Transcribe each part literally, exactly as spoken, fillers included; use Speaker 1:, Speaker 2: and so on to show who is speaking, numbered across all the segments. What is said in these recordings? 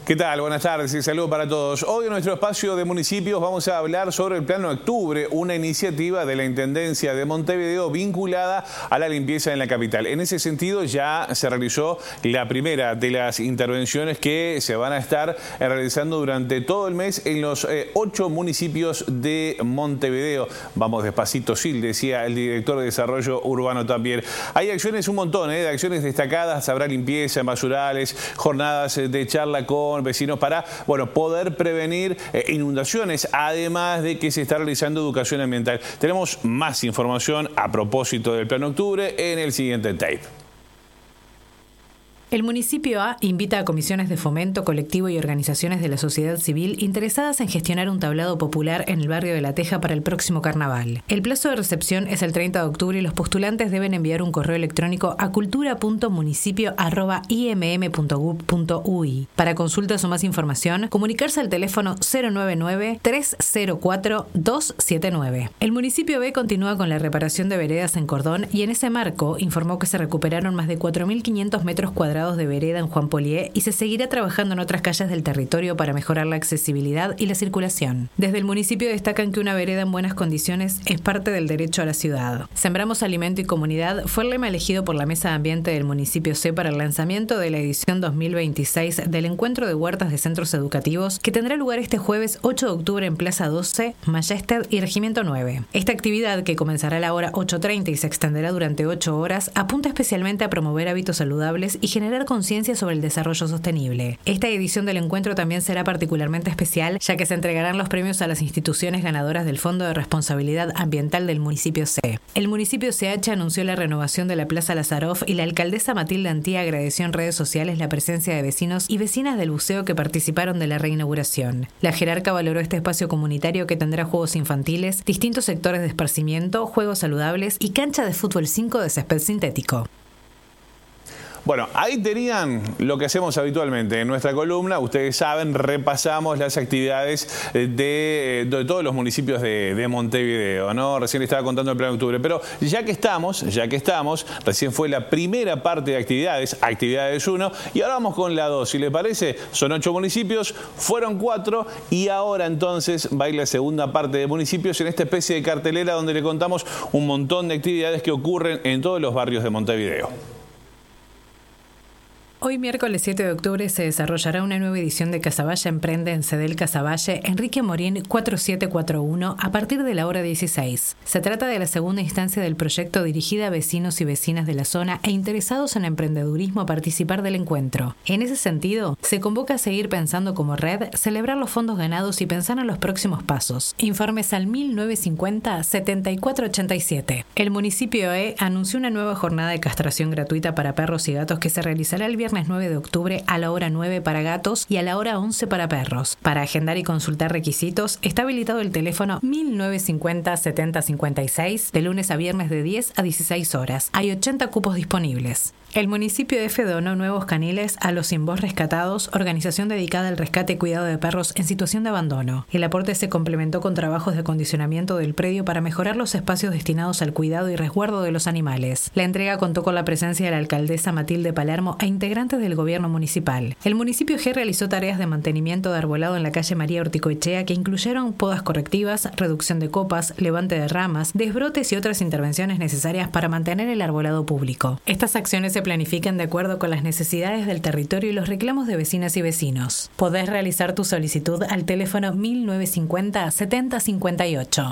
Speaker 1: ¿Qué tal? Buenas tardes y saludos para todos. Hoy en nuestro espacio de municipios vamos a hablar sobre el Plan Octubre, una iniciativa de la Intendencia de Montevideo vinculada a la limpieza en la capital. En ese sentido ya se realizó la primera de las intervenciones que se van a estar realizando durante todo el mes en los eh, ocho municipios de Montevideo. Vamos despacito, sí, decía el director de Desarrollo Urbano también. Hay acciones un montón, ¿eh? de acciones destacadas, habrá limpieza en basurales, jornadas de charla con vecinos para bueno, poder prevenir eh, inundaciones, además de que se está realizando educación ambiental. Tenemos más información a propósito del Plan Octubre en el siguiente tape.
Speaker 2: El municipio A invita a comisiones de fomento, colectivo y organizaciones de la sociedad civil interesadas en gestionar un tablado popular en el barrio de La Teja para el próximo carnaval. El plazo de recepción es el treinta de octubre y los postulantes deben enviar un correo electrónico a cultura punto municipio arroba i m m punto gov punto u i. Para consultas o más información, comunicarse al teléfono cero nueve nueve, tres cero cuatro, dos siete nueve. El municipio B continúa con la reparación de veredas en Cordón y en ese marco informó que se recuperaron más de cuatro mil quinientos metros cuadrados de vereda en Juan Polié y se seguirá trabajando en otras calles del territorio para mejorar la accesibilidad y la circulación. Desde el municipio destacan que una vereda en buenas condiciones es parte del derecho a la ciudad. Sembramos alimento y comunidad fue el lema elegido por la Mesa de Ambiente del municipio C para el lanzamiento de la edición dos mil veintiséis del Encuentro de Huertas de Centros Educativos que tendrá lugar este jueves ocho de octubre en Plaza doce, Majested y Regimiento nueve. Esta actividad, que comenzará a la hora ocho treinta y se extenderá durante ocho horas, apunta especialmente a promover hábitos saludables y generar conciencia sobre el desarrollo sostenible. Esta edición del encuentro también será particularmente especial, ya que se entregarán los premios a las instituciones ganadoras del Fondo de Responsabilidad Ambiental del municipio C. El municipio C H anunció la renovación de la Plaza Lazaroff y la alcaldesa Matilde Antía agradeció en redes sociales la presencia de vecinos y vecinas del buceo que participaron de la reinauguración. La jerarca valoró este espacio comunitario que tendrá juegos infantiles, distintos sectores de esparcimiento, juegos saludables y cancha de fútbol cinco de césped sintético.
Speaker 1: Bueno, ahí tenían lo que hacemos habitualmente en nuestra columna. Ustedes saben, repasamos las actividades de, de todos los municipios de, de Montevideo, ¿no? Recién estaba contando el Plan Octubre, pero ya que estamos, ya que estamos, recién fue la primera parte de actividades, actividades uno, y ahora vamos con la dos. Si les parece, son ocho municipios, fueron cuatro, y ahora entonces va a ir la segunda parte de municipios en esta especie de cartelera donde le contamos un montón de actividades que ocurren en todos los barrios de Montevideo.
Speaker 2: Hoy, miércoles siete de octubre, se desarrollará una nueva edición de Casaballe Emprende en Cedel Casaballe, Enrique Morín cuatro siete cuatro uno, a partir de la hora dieciséis. Se trata de la segunda instancia del proyecto dirigida a vecinos y vecinas de la zona e interesados en emprendedurismo a participar del encuentro. En ese sentido, se convoca a seguir pensando como red, celebrar los fondos ganados y pensar en los próximos pasos. Informes al mil novecientos cincuenta, setenta y cuatro ochenta y siete. El municipio E anunció una nueva jornada de castración gratuita para perros y gatos que se realizará el viernes nueve de octubre a la hora nueve para gatos y a la hora once para perros. Para agendar y consultar requisitos, está habilitado el teléfono mil novecientos cincuenta, setenta cincuenta y seis de lunes a viernes de diez a dieciséis horas. Hay ochenta cupos disponibles. El municipio de F donó nuevos caniles a los Sin Voz Rescatados, organización dedicada al rescate y cuidado de perros en situación de abandono. El aporte se complementó con trabajos de acondicionamiento del predio para mejorar los espacios destinados al cuidado y resguardo de los animales. La entrega contó con la presencia de la alcaldesa Matilde Palermo e integrantes del gobierno municipal. El municipio G realizó tareas de mantenimiento de arbolado en la calle María Orticoechea que incluyeron podas correctivas, reducción de copas, levante de ramas, desbrotes y otras intervenciones necesarias para mantener el arbolado público. Estas acciones se planifican de acuerdo con las necesidades del territorio y los reclamos de vecinas y vecinos. Podés realizar tu solicitud al teléfono mil novecientos cincuenta, setenta cincuenta y ocho.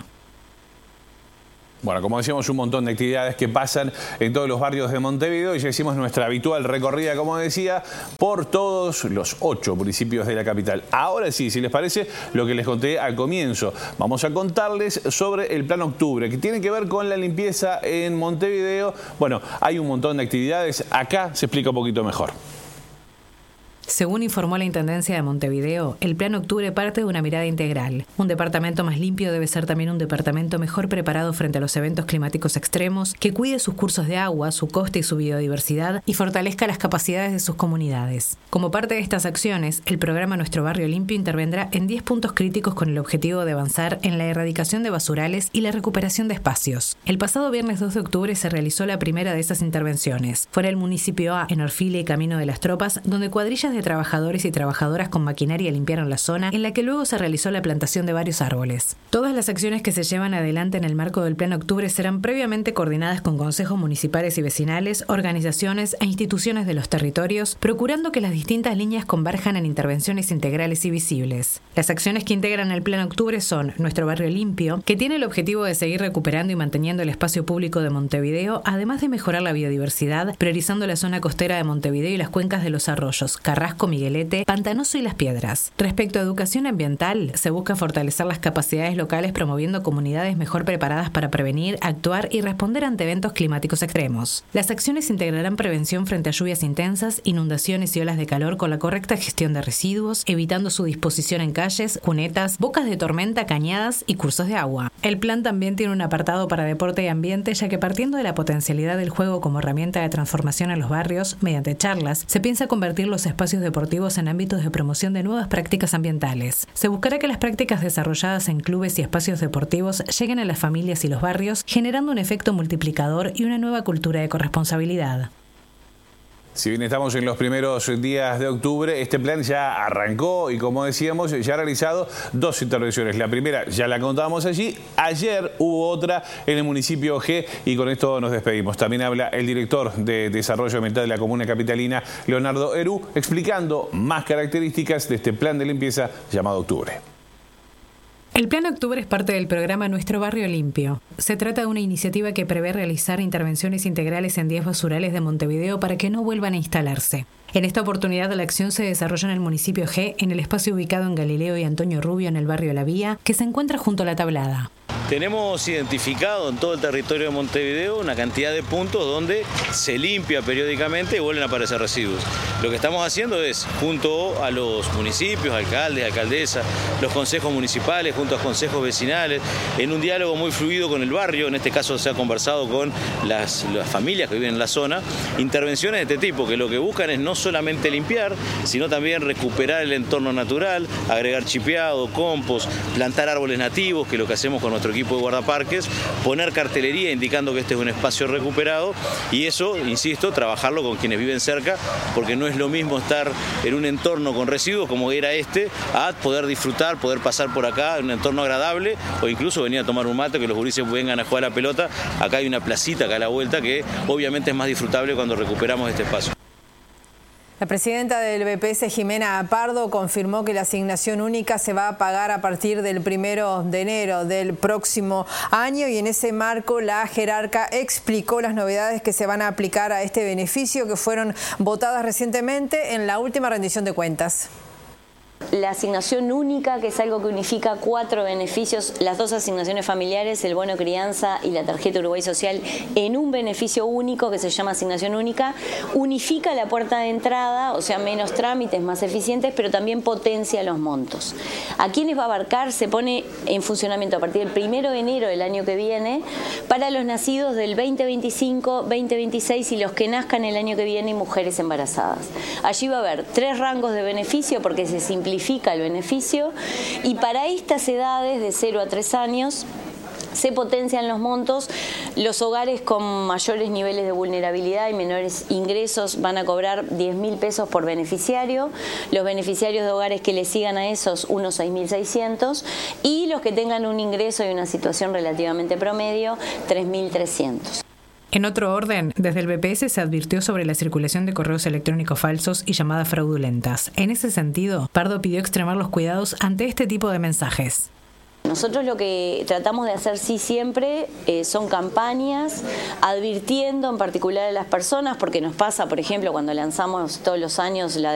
Speaker 1: Bueno, como decíamos, un montón de actividades que pasan en todos los barrios de Montevideo y ya hicimos nuestra habitual recorrida, como decía, por todos los ocho municipios de la capital. Ahora sí, si les parece, lo que les conté al comienzo, vamos a contarles sobre el Plan Octubre, que tiene que ver con la limpieza en Montevideo. Bueno, hay un montón de actividades, acá se explica un poquito mejor.
Speaker 2: Según informó la Intendencia de Montevideo, el Plan Octubre parte de una mirada integral. Un departamento más limpio debe ser también un departamento mejor preparado frente a los eventos climáticos extremos, que cuide sus cursos de agua, su costa y su biodiversidad y fortalezca las capacidades de sus comunidades. Como parte de estas acciones, el programa Nuestro Barrio Limpio intervendrá en diez puntos críticos con el objetivo de avanzar en la erradicación de basurales y la recuperación de espacios. El pasado viernes dos de octubre se realizó la primera de esas intervenciones. Fue en el municipio A, en Orfilia y Camino de las Tropas, donde cuadrillas de de trabajadores y trabajadoras con maquinaria limpiaron la zona, en la que luego se realizó la plantación de varios árboles. Todas las acciones que se llevan adelante en el marco del Plan Octubre serán previamente coordinadas con consejos municipales y vecinales, organizaciones e instituciones de los territorios, procurando que las distintas líneas converjan en intervenciones integrales y visibles. Las acciones que integran el Plan Octubre son Nuestro Barrio Limpio, que tiene el objetivo de seguir recuperando y manteniendo el espacio público de Montevideo, además de mejorar la biodiversidad, priorizando la zona costera de Montevideo y las cuencas de los arroyos Carrasco, Miguelete, Pantanoso y Las Piedras. Respecto a educación ambiental, se busca fortalecer las capacidades locales promoviendo comunidades mejor preparadas para prevenir, actuar y responder ante eventos climáticos extremos. Las acciones integrarán prevención frente a lluvias intensas, inundaciones y olas de calor con la correcta gestión de residuos, evitando su disposición en calles, cunetas, bocas de tormenta, cañadas y cursos de agua. El plan también tiene un apartado para deporte y ambiente, ya que partiendo de la potencialidad del juego como herramienta de transformación en los barrios, mediante charlas, se piensa convertir los espacios deportivos en ámbitos de promoción de nuevas prácticas ambientales. Se buscará que las prácticas desarrolladas en clubes y espacios deportivos lleguen a las familias y los barrios, generando un efecto multiplicador y una nueva cultura de corresponsabilidad.
Speaker 1: Si bien estamos en los primeros días de octubre, este plan ya arrancó y, como decíamos, ya ha realizado dos intervenciones. La primera ya la contábamos allí. Ayer hubo otra en el municipio G y con esto nos despedimos. También habla el director de Desarrollo Ambiental de la Comuna Capitalina, Leonardo Herú, explicando más características de este plan de limpieza llamado Octubre.
Speaker 2: El Plan Octubre es parte del programa Nuestro Barrio Limpio. Se trata de una iniciativa que prevé realizar intervenciones integrales en diez basurales de Montevideo para que no vuelvan a instalarse. En esta oportunidad la acción se desarrolla en el municipio G, en el espacio ubicado en Galileo y Antonio Rubio, en el barrio La Vía, que se encuentra junto a la Tablada.
Speaker 3: Tenemos identificado en todo el territorio de Montevideo una cantidad de puntos donde se limpia periódicamente y vuelven a aparecer residuos. Lo que estamos haciendo es, junto a los municipios, alcaldes, alcaldesas, los consejos municipales, junto a consejos vecinales, en un diálogo muy fluido con el barrio, en este caso se ha conversado con las, las familias que viven en la zona, intervenciones de este tipo, que lo que buscan es no solamente limpiar, sino también recuperar el entorno natural, agregar chipeado, compost, plantar árboles nativos, que es lo que hacemos con nuestro equipo de guardaparques, poner cartelería indicando que este es un espacio recuperado y eso, insisto, trabajarlo con quienes viven cerca, porque no es lo mismo estar en un entorno con residuos como era este, a poder disfrutar, poder pasar por acá en un entorno agradable o incluso venir a tomar un mate, que los gurises vengan a jugar a la pelota. Acá hay una placita acá a la vuelta que obviamente es más disfrutable cuando recuperamos este espacio.
Speaker 4: La presidenta del B P S, Jimena Pardo, confirmó que la asignación única se va a pagar a partir del primero de enero del próximo año y en ese marco la jerarca explicó las novedades que se van a aplicar a este beneficio que fueron votadas recientemente en la última rendición de cuentas.
Speaker 5: La asignación única, que es algo que unifica cuatro beneficios, las dos asignaciones familiares, el bono crianza y la tarjeta Uruguay Social, en un beneficio único que se llama asignación única, unifica la puerta de entrada, o sea, menos trámites, más eficientes, pero también potencia los montos. ¿A quiénes va a abarcar? Se pone en funcionamiento a partir del primero de enero del año que viene para los nacidos del veinte veinticinco, veinte veintiséis y los que nazcan el año que viene y mujeres embarazadas. Allí va a haber tres rangos de beneficio porque se simplifica simplifica el beneficio y para estas edades de cero a tres años se potencian los montos. Los hogares con mayores niveles de vulnerabilidad y menores ingresos van a cobrar diez mil pesos por beneficiario, los beneficiarios de hogares que le sigan a esos unos seis mil seiscientos y los que tengan un ingreso y una situación relativamente promedio tres mil trescientos.
Speaker 2: En otro orden, desde el B P S se advirtió sobre la circulación de correos electrónicos falsos y llamadas fraudulentas. En ese sentido, Pardo pidió extremar los cuidados ante este tipo de mensajes.
Speaker 5: Nosotros lo que tratamos de hacer sí siempre eh, son campañas advirtiendo en particular a las personas, porque nos pasa, por ejemplo, cuando lanzamos todos los años la